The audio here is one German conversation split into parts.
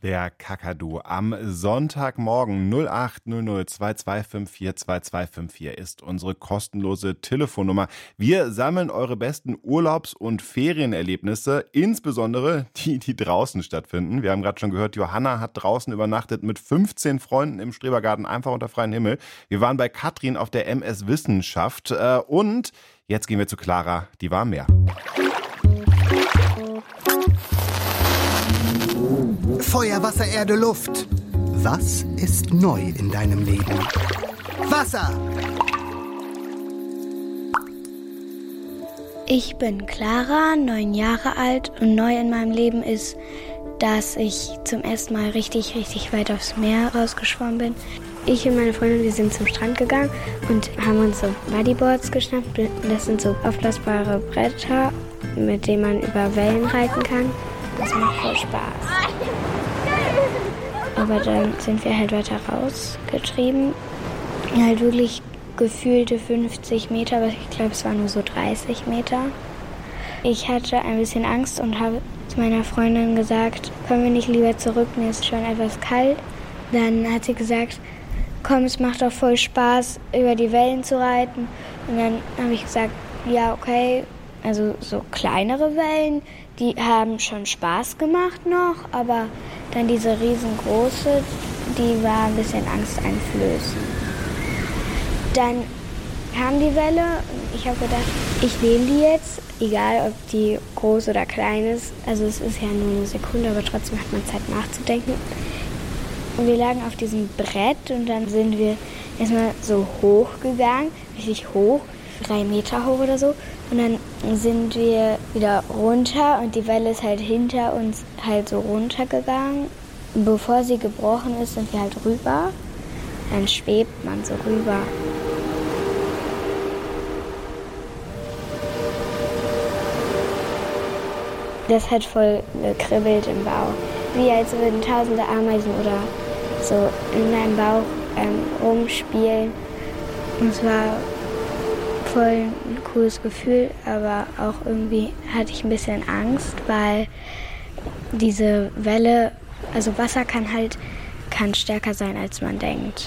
Der Kakadu am Sonntagmorgen 0800 2254 2254 ist unsere kostenlose Telefonnummer. Wir sammeln eure besten Urlaubs- und Ferienerlebnisse, insbesondere die, die draußen stattfinden. Wir haben gerade schon gehört, Johanna hat draußen übernachtet mit 15 Freunden im Strebergarten, einfach unter freiem Himmel. Wir waren bei Katrin auf der MS Wissenschaft und jetzt gehen wir zu Clara, die war mehr. Feuer, Wasser, Erde, Luft. Was ist neu in deinem Leben? Wasser! Ich bin Clara, 9 Jahre alt und neu in meinem Leben ist, dass ich zum ersten Mal richtig weit aufs Meer rausgeschwommen bin. Ich und meine Freundin, wir sind zum Strand gegangen und haben uns so Bodyboards geschnappt. Das sind so aufblasbare Bretter, mit denen man über Wellen reiten kann. Das macht voll Spaß. Aber dann sind wir halt weiter rausgetrieben. Halt wirklich gefühlte 50 Meter, aber ich glaube, es waren nur so 30 Meter. Ich hatte ein bisschen Angst und habe zu meiner Freundin gesagt, können wir nicht lieber zurück, mir ist schon etwas kalt. Dann hat sie gesagt, komm, es macht doch voll Spaß, über die Wellen zu reiten. Und dann habe ich gesagt, ja, okay, also so kleinere Wellen, die haben schon Spaß gemacht noch, aber dann diese riesengroße, die war ein bisschen angsteinflößend. Dann kam die Welle und ich habe gedacht, ich nehme die jetzt, egal ob die groß oder klein ist. Also es ist ja nur eine Sekunde, aber trotzdem hat man Zeit nachzudenken. Und wir lagen auf diesem Brett und dann sind wir erstmal so hoch gegangen, richtig hoch, 3 Meter hoch oder so. Und dann sind wir wieder runter und die Welle ist halt hinter uns halt so runtergegangen. Und bevor sie gebrochen ist, sind wir halt rüber. Dann schwebt man so rüber. Das hat voll gekribbelt im Bauch. Wie als würden tausende Ameisen oder so in meinem Bauch rumspielen. Und es war voll ein cooles Gefühl, aber auch irgendwie hatte ich ein bisschen Angst, weil diese Welle, also Wasser kann stärker sein, als man denkt.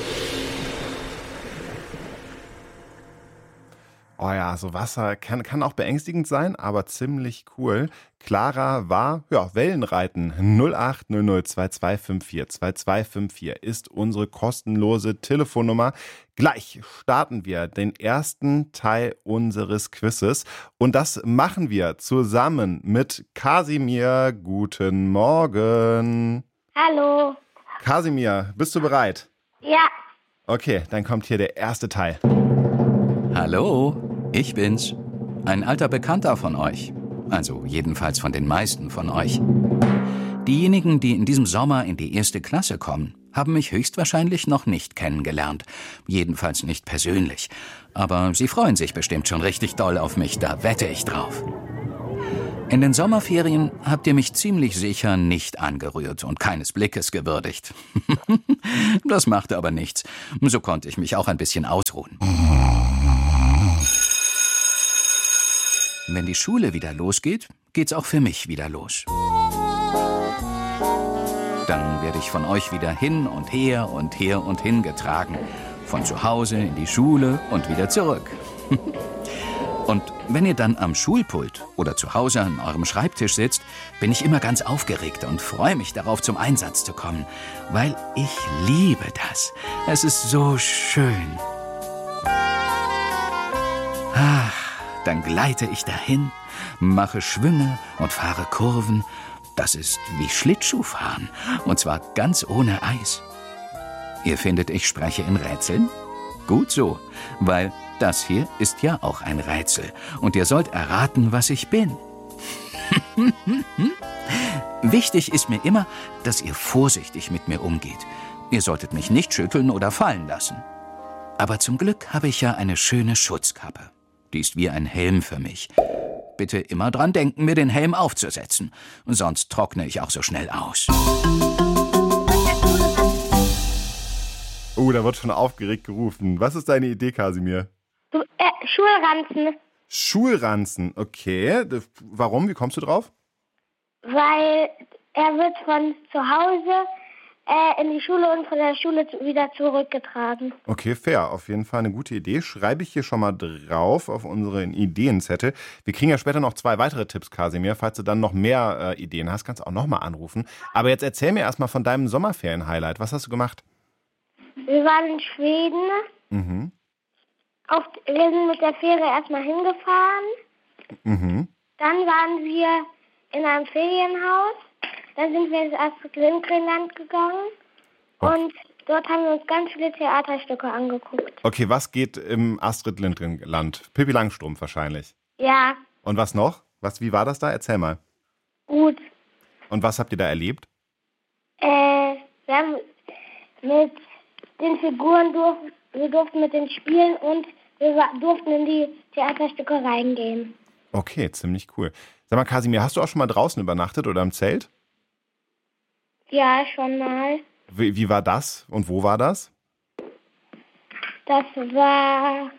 Oh ja, so Wasser kann auch beängstigend sein, aber ziemlich cool. Clara war, Wellenreiten. 0800 2254 2254 ist unsere kostenlose Telefonnummer. Gleich starten wir den ersten Teil unseres Quizzes. Und das machen wir zusammen mit Kasimir. Guten Morgen. Hallo. Kasimir, bist du bereit? Ja. Okay, dann kommt hier der erste Teil. Hallo, ich bin's. Ein alter Bekannter von euch. Also jedenfalls von den meisten von euch. Diejenigen, die in diesem Sommer in die 1. Klasse kommen, haben mich höchstwahrscheinlich noch nicht kennengelernt. Jedenfalls nicht persönlich. Aber sie freuen sich bestimmt schon richtig doll auf mich, da wette ich drauf. In den Sommerferien habt ihr mich ziemlich sicher nicht angerührt und keines Blickes gewürdigt. Das machte aber nichts. So konnte ich mich auch ein bisschen ausruhen. Wenn die Schule wieder losgeht, geht's auch für mich wieder los. Dann werde ich von euch wieder hin und her und her und hin getragen. Von zu Hause in die Schule und wieder zurück. Und wenn ihr dann am Schulpult oder zu Hause an eurem Schreibtisch sitzt, bin ich immer ganz aufgeregt und freue mich darauf, zum Einsatz zu kommen. Weil ich liebe das. Es ist so schön. Dann gleite ich dahin, mache Schwünge und fahre Kurven. Das ist wie Schlittschuhfahren, und zwar ganz ohne Eis. Ihr findet, ich spreche in Rätseln? Gut so, weil das hier ist ja auch ein Rätsel. Und ihr sollt erraten, was ich bin. Wichtig ist mir immer, dass ihr vorsichtig mit mir umgeht. Ihr solltet mich nicht schütteln oder fallen lassen. Aber zum Glück habe ich ja eine schöne Schutzkappe. Die ist wie ein Helm für mich. Bitte immer dran denken, mir den Helm aufzusetzen. Sonst trockne ich auch so schnell aus. Da wird schon aufgeregt gerufen. Was ist deine Idee, Kasimir? Schulranzen. Schulranzen, okay. Warum? Wie kommst du drauf? Weil Er wird von zu Hause in die Schule und von der Schule wieder zurückgetragen. Okay, fair. Auf jeden Fall eine gute Idee. Schreibe ich hier schon mal drauf auf unseren Ideenzettel. Wir kriegen ja später noch 2 weitere Tipps, Kasimir. Falls du dann noch mehr Ideen hast, kannst du auch nochmal anrufen. Aber jetzt erzähl mir erstmal von deinem Sommerferien-Highlight. Was hast du gemacht? Wir waren in Schweden. Mhm. Wir sind mit der Fähre erstmal hingefahren. Mhm. Dann waren wir in einem Ferienhaus. Dann sind wir ins Astrid-Lindgren-Land gegangen. Und dort haben wir uns ganz viele Theaterstücke angeguckt. Okay, was geht im Astrid-Lindgren-Land? Pippi Langstrumpf wahrscheinlich. Ja, Und was noch? Wie war das da? Erzähl mal. gut. Und was habt ihr da erlebt? Wir haben mit den Figuren wir durften mit denen spielen und wir durften in die Theaterstücke reingehen. Okay, ziemlich cool. Sag mal, Kasimir, hast du auch schon mal draußen übernachtet oder im Zelt? Ja, schon mal. Wie war das und wo war das? Das war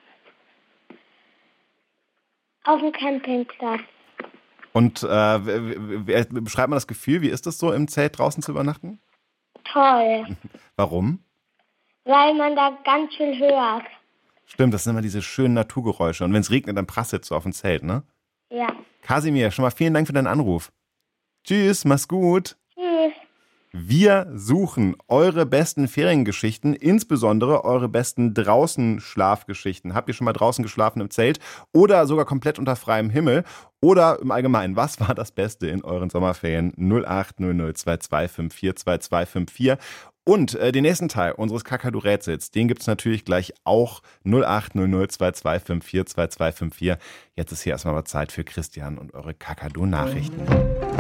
auf dem Campingplatz. Und beschreib mal das Gefühl, wie ist das so, im Zelt draußen zu übernachten? Toll, Warum? weil man da ganz viel hört. Stimmt, das sind immer diese schönen Naturgeräusche. Und wenn es regnet, dann prasselt es so auf dem Zelt, ne? Ja. Kasimir, schon mal vielen Dank für deinen Anruf. Tschüss, mach's gut. Tschüss. Wir suchen eure besten Feriengeschichten, insbesondere eure besten Draußen-Schlafgeschichten. Habt ihr schon mal draußen geschlafen im Zelt oder sogar komplett unter freiem Himmel? Oder im Allgemeinen, was war das Beste in euren Sommerferien? 0800 2254 2254. Und den nächsten Teil unseres Kakadu-Rätsels, den gibt's natürlich gleich auch 0800 2254 2254. Jetzt ist hier erstmal Zeit für Christian und eure Kakadu-Nachrichten.